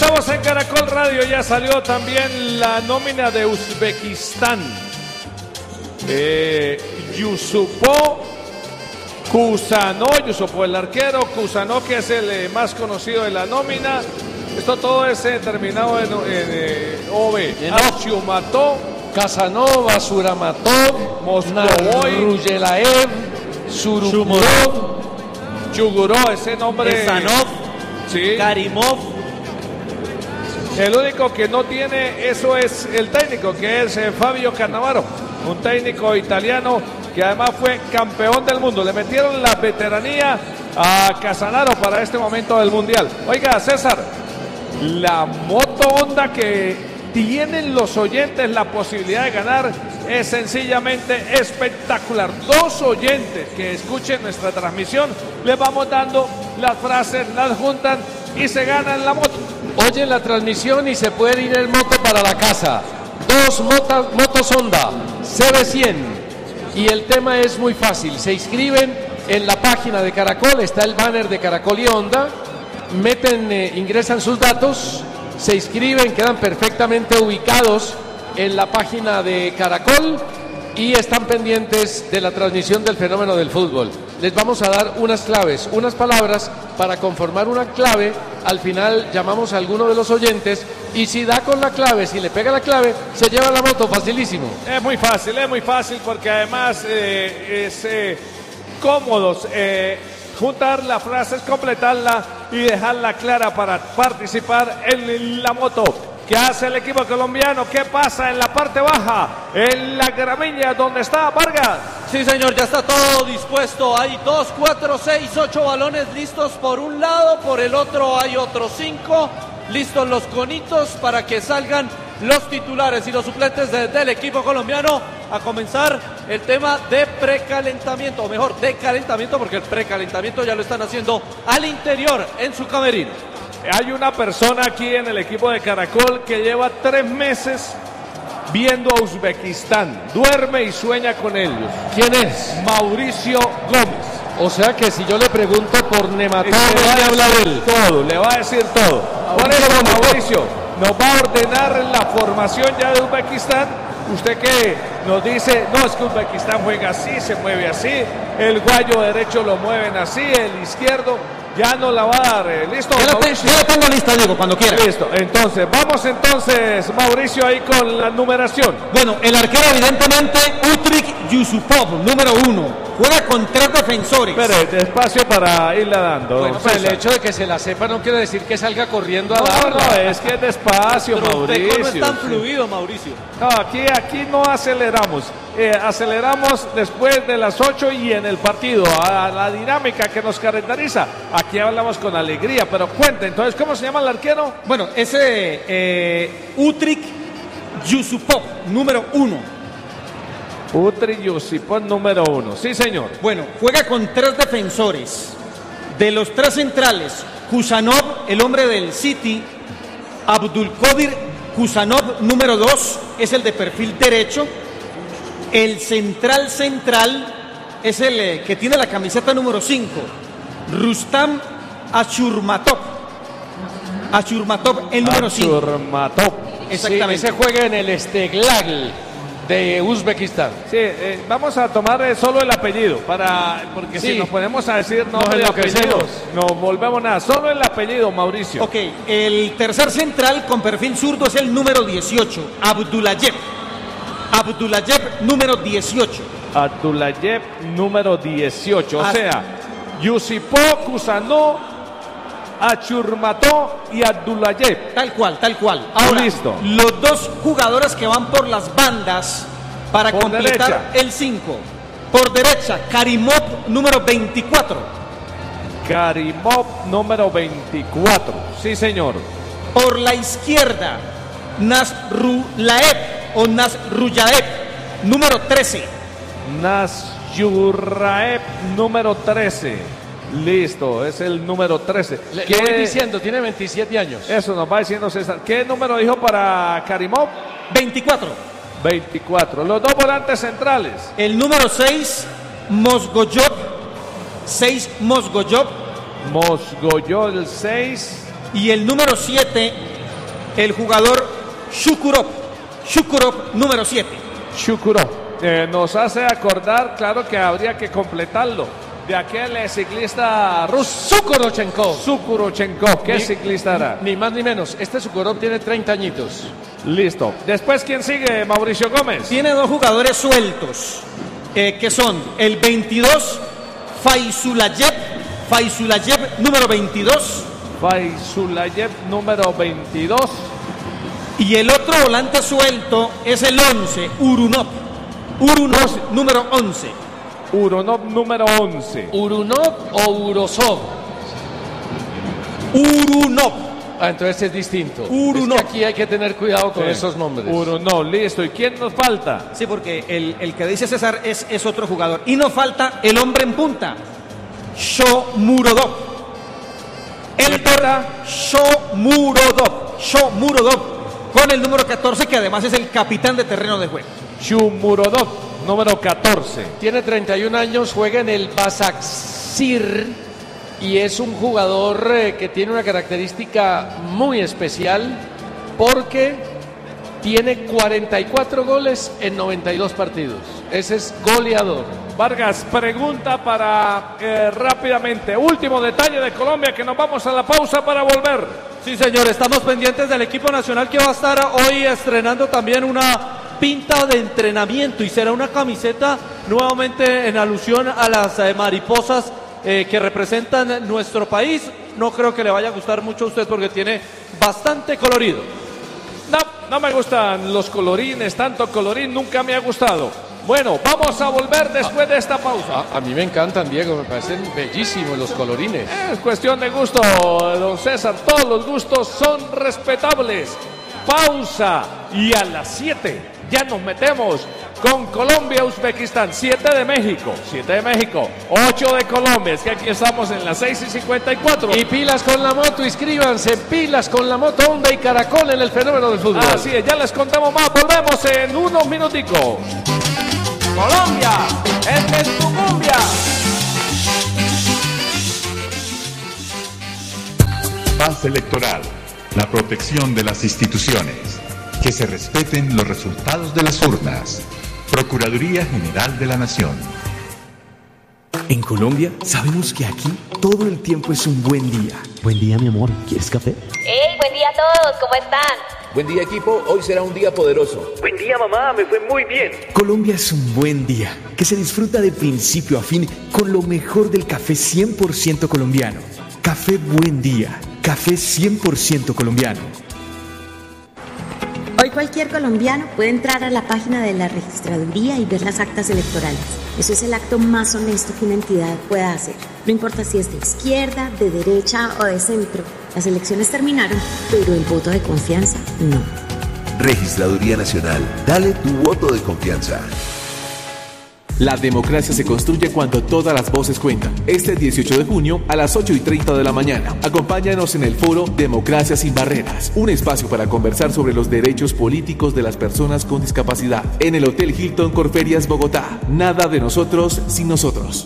Estamos en Caracol Radio, ya salió también la nómina de Uzbekistán. Yusupov Yusupov el arquero, Kusanov que es el más conocido de la nómina. Esto todo es terminado en OV. Archumatov, Casanova, Suramatov, Moscovoy, Ruyelaev, Surumurov, Chugurov, ese nombre. Sanov, sí. Karimov. El único que no tiene eso es el técnico, que es Fabio Cannavaro, un técnico italiano que además fue campeón del mundo. Le metieron la veteranía a Casanaro para este momento del Mundial. Oiga, César, la moto Honda que tienen los oyentes la posibilidad de ganar es sencillamente espectacular. 2 oyentes que escuchen nuestra transmisión, les vamos dando las frases, las juntan y se ganan la moto. Oyen la transmisión y se pueden ir en moto para la casa. 2 motos Honda CB100. Y el tema es muy fácil. Se inscriben en la página de Caracol, está el banner de Caracol y Honda. Ingresan sus datos, se inscriben, quedan perfectamente ubicados en la página de Caracol y están pendientes de la transmisión del fenómeno del fútbol. Les vamos a dar unas claves, unas palabras para conformar una clave. Al final llamamos a alguno de los oyentes y si da con la clave, si le pega la clave, se lleva la moto, facilísimo. Es muy fácil porque además es cómodo juntar las frases, completarla y dejarla clara para participar en la moto. ¿Qué hace el equipo colombiano? ¿Qué pasa en la parte baja? En la gramilla donde está Vargas. Sí, señor, ya está todo dispuesto. Hay 2, 4, 6, 8 balones listos por un lado, por el otro hay otros 5. Listos los conitos para que salgan los titulares y los suplentes del equipo colombiano a comenzar el tema de precalentamiento, o mejor, de calentamiento, porque el precalentamiento ya lo están haciendo al interior en su camerino. Hay una persona aquí en el equipo de Caracol que lleva 3 meses viendo a Uzbekistán. Duerme y sueña con ellos. ¿Quién es? Mauricio Gómez. O sea que si yo le pregunto por Nematov, le habla de él. Todo, le va a decir todo. Por eso, Mauricio, nos va a ordenar la formación ya de Uzbekistán. Usted que nos dice, no, es que Uzbekistán juega así, se mueve así, el guayo derecho lo mueven así, el izquierdo. Ya no la va a dar, ¿listo? Yo la tengo lista, Diego, cuando quiera. Listo, entonces, vamos Mauricio, ahí con la numeración. Bueno, el arquero evidentemente, Utrik Yusupov, número 1. Juega con 3 defensores. Pero despacio para irla dando. Bueno, pues el hecho de que se la sepa no quiere decir que salga corriendo a darla. No, es que es despacio, pero Mauricio. No es tan fluido, Mauricio. No, aquí no aceleramos. Aceleramos después de las 8 y en el partido, a la dinámica que nos caracteriza. Aquí hablamos con alegría, pero cuente, entonces, ¿cómo se llama el arquero? Bueno, ese Utrik Yusupov, número 1. Utrik Yusupov, número 1. Sí, señor. Bueno, juega con 3 defensores. De los 3 centrales, Kusanov, el hombre del City, Abdulkadir Kusanov, número 2, es el de perfil derecho. El central es el que tiene la camiseta número 5, Rustam Ashurmatov, el número 5. Ashurmatov. Exactamente. Sí, ese juega en el Esteghlal de Uzbekistán. Sí, vamos a tomar solo el apellido, porque si nos ponemos a decir nombre y apellidos, nos volvemos nada. Solo el apellido, Mauricio. Ok, el tercer central con perfil zurdo es el número 18, Abdulayev, número 18. Abdulayev, número 18. O sea, Yusupov, Kusanov, Ashurmatov y Abdulayev. Tal cual. Ahora, listo. Los 2 jugadores que van por las bandas para por completar derecha. el 5. Por derecha, Karimov, número 24. Karimov, número 24. Sí, señor. Por la izquierda, Nasrullaev, número 13. Nasrullaev, número 13. Listo, es el número 13. ¿Qué voy diciendo? Tiene 27 años. Eso nos va diciendo César. ¿Qué número dijo para Karimov? 24. 24. Los 2 volantes centrales. El número 6, Mosgoyov. Mosgoyov, el 6. Y el número 7, el jugador Shukurov número 7. Shukurov. Nos hace acordar, claro, que habría que completarlo, de aquel ciclista ruso. Sukhorchenko. ¿Qué ciclista era? Ni más ni menos. Este Shukurov tiene 30 añitos. Listo. Después, ¿quién sigue, Mauricio Gómez? Tiene dos jugadores sueltos, que son el 22, Faizulayev número 22. Faizulayev número 22. Y el otro volante suelto es el 11, Urunov número 11. Urunov número 11. ¿Urunov o Urosov? Urunov. Entonces es distinto. Urunov. Es que aquí hay que tener cuidado con esos nombres. Urunov, listo. ¿Y quién nos falta? Sí, porque el que dice César es otro jugador. Y nos falta el hombre en punta, Shomurodov. Shomurodov, con el número 14, que además es el capitán de terreno de juego. Shomurodov, número 14. Tiene 31 años, juega en el Basaksehir y es un jugador que tiene una característica muy especial porque tiene 44 goles en 92 partidos. Ese es goleador. Vargas, pregunta para rápidamente. Último detalle de Colombia, que nos vamos a la pausa para volver. Sí, señor, estamos pendientes del equipo nacional que va a estar hoy estrenando también una pinta de entrenamiento y será una camiseta nuevamente en alusión a las mariposas que representan nuestro país. No creo que le vaya a gustar mucho a usted porque tiene bastante colorido. No me gustan los colorines, tanto colorín nunca me ha gustado. Bueno, vamos a volver después de esta pausa. A mí me encantan, Diego, me parecen bellísimos los colorines. Es cuestión de gusto, don César, todos los gustos son respetables. Pausa y a las 7 ya nos metemos con Colombia-Uzbekistán. 7 de México, 8 de Colombia. Es que aquí estamos en las 6:54. Y pilas con la moto, inscríbanse, pilas con la moto Honda y Caracol en el fenómeno del fútbol. Así es, ya les contamos más, volvemos en unos minuticos. Colombia, esta es tu cumbia. Paz electoral, la protección de las instituciones, que se respeten los resultados de las urnas. Procuraduría General de la Nación. En Colombia sabemos que aquí todo el tiempo es un buen día. Buen día, mi amor. ¿Quieres café? ¡Hey! Buen día a todos. ¿Cómo están? Buen día, equipo. Hoy será un día poderoso. Buen día, mamá. Me fue muy bien. Colombia es un buen día que se disfruta de principio a fin con lo mejor del café 100% colombiano. Café Buen Día. Café 100% colombiano. Hoy cualquier colombiano puede entrar a la página de la registraduría y ver las actas electorales. Eso es el acto más honesto que una entidad pueda hacer. No importa si es de izquierda, de derecha o de centro. Las elecciones terminaron, pero el voto de confianza no. Registraduría Nacional. Dale tu voto de confianza. La democracia se construye cuando todas las voces cuentan. Este 18 de junio a las 8:30 de la mañana. Acompáñanos en el foro Democracia sin Barreras, un espacio para conversar sobre los derechos políticos de las personas con discapacidad. En el Hotel Hilton Corferias, Bogotá. Nada de nosotros sin nosotros.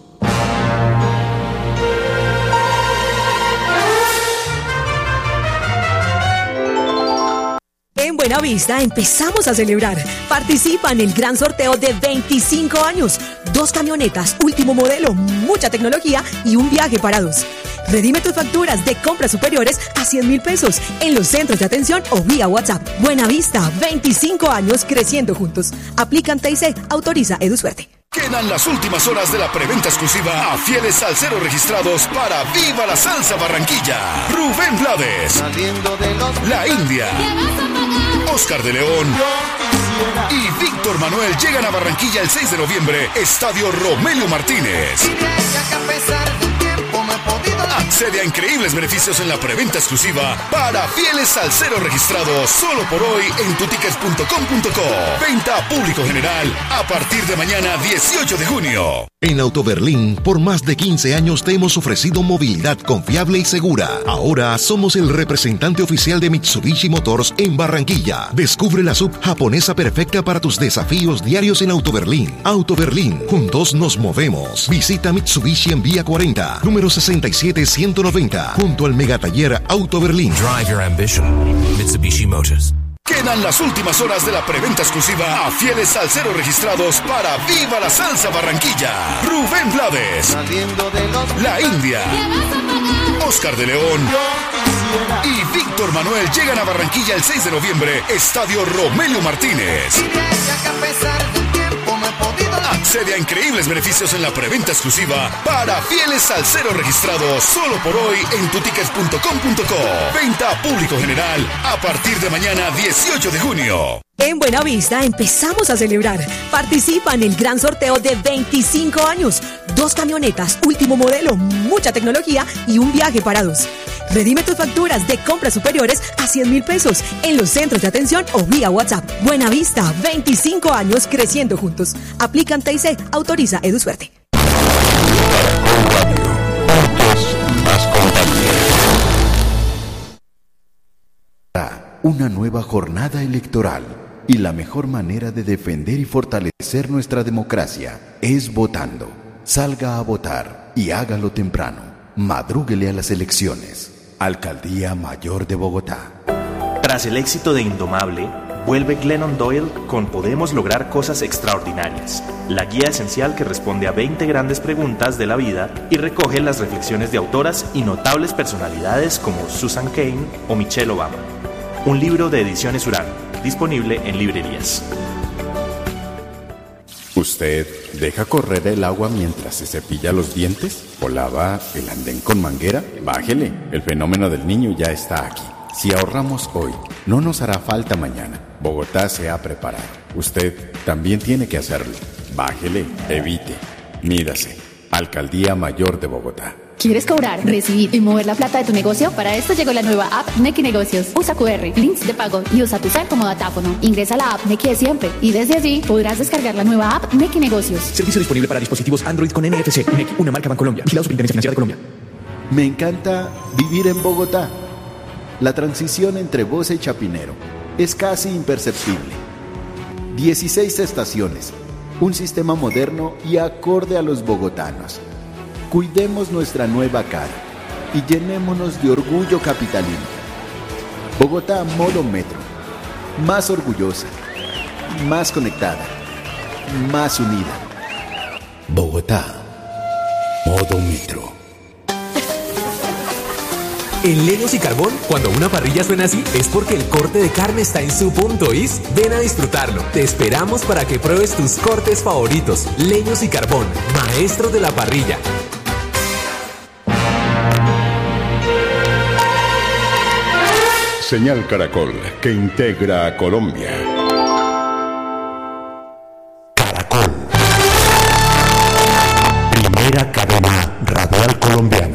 En Buenavista empezamos a celebrar. Participa en el gran sorteo de 25 años. 2 camionetas, último modelo, mucha tecnología y un viaje para 2. Redime tus facturas de compras superiores a 100,000 pesos en los centros de atención o vía WhatsApp. Buenavista, 25 años creciendo juntos. Aplican TIC, autoriza EduSuerte. Quedan las últimas horas de la preventa exclusiva a fieles salseros registrados para Viva la Salsa Barranquilla. Rubén Blades, La India, Oscar de León y Víctor Manuel llegan a Barranquilla el 6 de noviembre, Estadio Romelio Martínez. Accede a increíbles beneficios en la preventa exclusiva para fieles salseros registrados solo por hoy en tutickets.com.co. Venta a público general a partir de mañana 18 de junio. En Autoberlín, por más de 15 años te hemos ofrecido movilidad confiable y segura. Ahora somos el representante oficial de Mitsubishi Motors en Barranquilla. Descubre la sub japonesa perfecta para tus desafíos diarios en Autoberlín. Autoberlín, juntos nos movemos. Visita Mitsubishi en Vía 40, número 60. 367-190, junto al Megataller Auto Berlín. Drive your ambition. Mitsubishi Motors. Quedan las últimas horas de la preventa exclusiva a fieles salseros registrados para Viva la Salsa Barranquilla. Rubén Blades, La India, Oscar de León y Víctor Manuel llegan a Barranquilla el 6 de noviembre, Estadio Romelio Martínez. Accede a increíbles beneficios en la preventa exclusiva para fieles salseros registrados solo por hoy en tutickets.com.co. Venta a público general a partir de mañana 18 de junio. En Buenavista empezamos a celebrar. Participa en el gran sorteo de 25 años. 2 camionetas, último modelo, mucha tecnología y un viaje para 2. Redime tus facturas de compras superiores a 100,000 pesos en los centros de atención o vía WhatsApp. Buenavista, 25 años creciendo juntos. Aplican TIC, autoriza EduSuerte. Una nueva jornada electoral y la mejor manera de defender y fortalecer nuestra democracia es votando. Salga a votar y hágalo temprano. Madrúguele a las elecciones. Alcaldía Mayor de Bogotá. Tras el éxito de Indomable, vuelve Glennon Doyle con Podemos lograr cosas extraordinarias, la guía esencial que responde a 20 grandes preguntas de la vida y recoge las reflexiones de autoras y notables personalidades como Susan Cain o Michelle Obama. Un libro de Ediciones Urano, disponible en librerías. ¿Usted deja correr el agua mientras se cepilla los dientes? ¿O lava el andén con manguera? Bájele, el fenómeno del niño ya está aquí. Si ahorramos hoy, no nos hará falta mañana. Bogotá se ha preparado. Usted también tiene que hacerlo. Bájele, evite, mídase. Alcaldía Mayor de Bogotá. ¿Quieres cobrar, recibir y mover la plata de tu negocio? Para esto llegó la nueva app Nequi Negocios. Usa QR, links de pago y usa tu cel como datáfono. Ingresa a la app Nequi de siempre y desde allí podrás descargar la nueva app Nequi Negocios. Servicio disponible para dispositivos Android con NFC. Nequi, una marca Bancolombia. Vigilado Superintendencia Financiera de Colombia. Me encanta vivir en Bogotá. La transición entre Bosa y Chapinero es casi imperceptible. 16 estaciones, un sistema moderno y acorde a los bogotanos. Cuidemos nuestra nueva cara y llenémonos de orgullo capitalino. Bogotá modo metro, más orgullosa, más conectada, más unida. Bogotá, modo metro. En Leños y Carbón, cuando una parrilla suena así, es porque el corte de carne está en su punto, ¿oís? Ven a disfrutarlo. Te esperamos para que pruebes tus cortes favoritos. Leños y Carbón, maestros de la parrilla. Señal Caracol, que integra a Colombia. Caracol. Primera cadena radial colombiana.